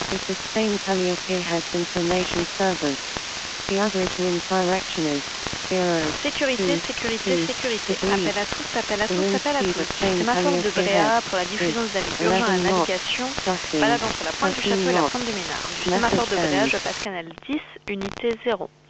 If the Spain Calliope has information servers. The average wind direction is 0. Sécurité, sécurité, sécurité. Appel à tous, appel à tous, appel à tous. Sémaphore de Bréa pour la diffusion des avis urgents à la navigation. Valable entre la pointe du château et la pointe de Ménard. Du sémaphore de Bréa, je passe canal 10, unité 0.